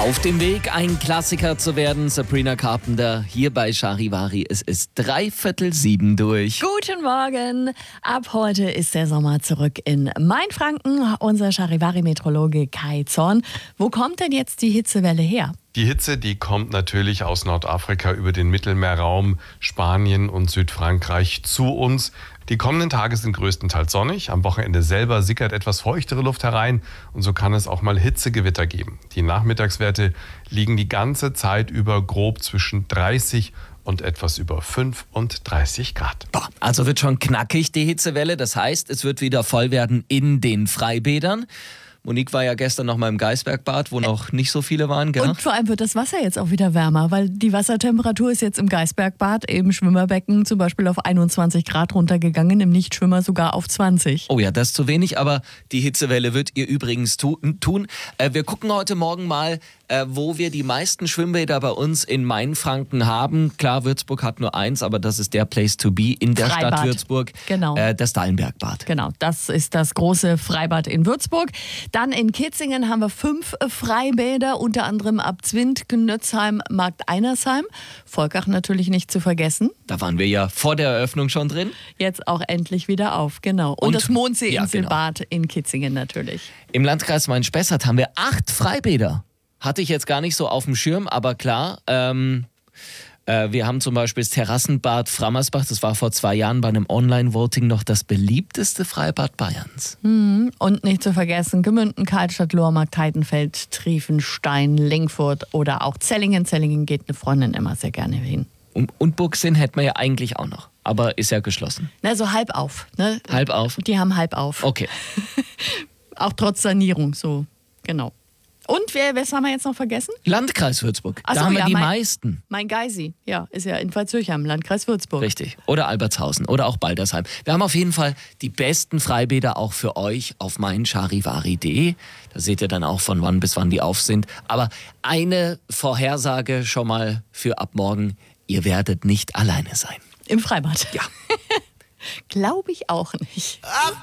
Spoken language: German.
Auf dem Weg, ein Klassiker zu werden, Sabrina Carpenter hier bei Charivari. Es ist 6:45 durch. Guten Morgen. Ab heute ist der Sommer zurück in Mainfranken. Unser Charivari-Meteorologe Kai Zorn. Wo kommt denn jetzt die Hitzewelle her? Die Hitze, die kommt natürlich aus Nordafrika über den Mittelmeerraum, Spanien und Südfrankreich zu uns. Die kommenden Tage sind größtenteils sonnig. Am Wochenende selber sickert etwas feuchtere Luft herein und so kann es auch mal Hitzegewitter geben. Die Nachmittagswerte liegen die ganze Zeit über grob zwischen 30 und etwas über 35 Grad. Boah, also wird schon knackig die Hitzewelle. Das heißt, es wird wieder voll werden in den Freibädern. Monique war ja gestern noch mal im Geisbergbad, wo noch nicht so viele waren, gell? Und vor allem wird das Wasser jetzt auch wieder wärmer, weil die Wassertemperatur ist jetzt im Geisbergbad, im Schwimmerbecken zum Beispiel auf 21 Grad runtergegangen, im Nichtschwimmer sogar auf 20. Oh ja, das ist zu wenig, aber die Hitzewelle wird ihr übrigens tun. Wir gucken heute Morgen mal, wo wir die meisten Schwimmbäder bei uns in Mainfranken haben. Klar, Würzburg hat nur eins, aber das ist der Place to be in der Freibad. Stadt Würzburg. Genau. Das Dallenbergbad. Genau, das ist das große Freibad in Würzburg. Dann in Kitzingen haben wir 5 Freibäder, unter anderem Abzwind, Gnötzheim, Markt Einersheim. Volkach natürlich nicht zu vergessen. Da waren wir ja vor der Eröffnung schon drin. Jetzt auch endlich wieder auf, genau. Und das Mondseeinselbad in Kitzingen natürlich. Im Landkreis Main-Spessart haben wir 8 Freibäder. Hatte ich jetzt gar nicht so auf dem Schirm, aber klar, wir haben zum Beispiel das Terrassenbad Frammersbach, das war vor 2 Jahren bei einem Online-Voting noch das beliebteste Freibad Bayerns. Und nicht zu vergessen, Gemünden, Karlstadt, Lormarkt, Heidenfeld, Triefenstein, Lingfurt oder auch Zellingen. Zellingen geht eine Freundin immer sehr gerne hin. Und Burgsinn hätten wir ja eigentlich auch noch, aber ist ja geschlossen. Na, so halb auf. Ne? Halb auf? Die haben halb auf. Okay. Auch trotz Sanierung, so, genau. Und was haben wir jetzt noch vergessen? Landkreis Würzburg, Ach so, da haben wir ja, die meisten. Mein Geisi, ja, ist ja in Pfalz-Zürchheim, Landkreis Würzburg. Richtig. Oder Albertshausen oder auch Baldersheim. Wir haben auf jeden Fall die besten Freibäder auch für euch auf meincharivari.de. Da seht ihr dann auch, von wann bis wann die auf sind. Aber eine Vorhersage schon mal für ab morgen: Ihr werdet nicht alleine sein. Im Freibad? Ja. Glaube ich auch nicht. I've